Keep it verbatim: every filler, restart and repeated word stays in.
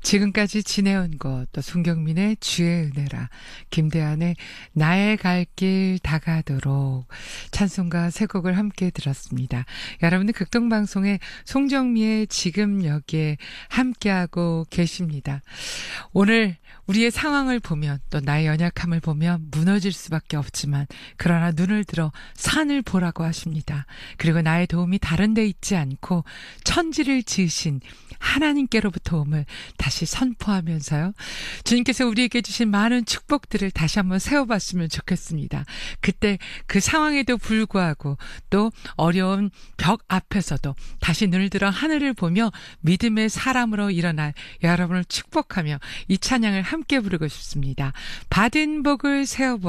지금까지 지내온 것, 또 손경민의 주의 은혜라, 김대한의 나의 갈 길 다가도록 찬송가 세 곡을 함께 들었습니다. 여러분들 극동방송의 송정미의 지금 여기에 함께하고 계십니다. 오늘 우리의 상황을 보면 또 나의 연약함을 보면 무너질 수밖에 없지만 그러나 눈을 들어 산을 보라고 하십니다. 그리고 나의 도움이 다른 데 있지 않고 천지를 지으신 하나님께로부터 옴을 다시 선포하면서요. 주님께서 우리에게 주신 많은 축복들을 다시 한번 세워봤으면 좋겠습니다. 그때 그 상황에도 불구하고 또 어려운 벽 앞에서도 다시 눈을 들어 하늘을 보며 믿음의 사람으로 일어날 여러분을 축복하며 이 찬양을 함께 부르고 싶습니다. 받은 복을 세워보